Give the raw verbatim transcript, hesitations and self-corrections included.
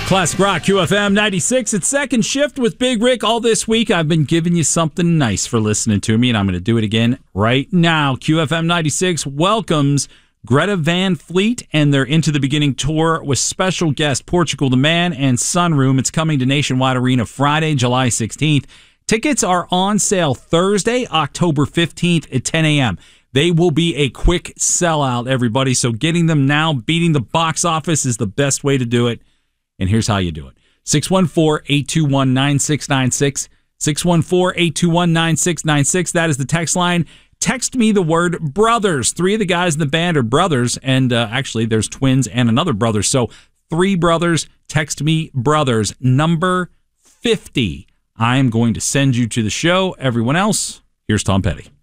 Classic Rock, Q F M ninety-six. It's Second Shift with Big Rick. All this week, I've been giving you something nice for listening to me, and I'm going to do it again right now. Q F M ninety-six welcomes Greta Van Fleet and their Into the Beginning tour with special guest Portugal the Man and Sunroom. It's coming to Nationwide Arena Friday, July sixteenth. Tickets are on sale Thursday, October fifteenth at ten a.m. They will be a quick sellout, everybody, so getting them now, beating the box office is the best way to do it. And here's how you do it. six one four, eight two one, nine six nine six. six one four, eight two one, nine six nine six. That is the text line. Text me the word brothers. Three of the guys in the band are brothers, and uh, actually there's twins and another brother. So three brothers. Text me brothers. Number fifty. I am going to send you to the show. Everyone else, here's Tom Petty.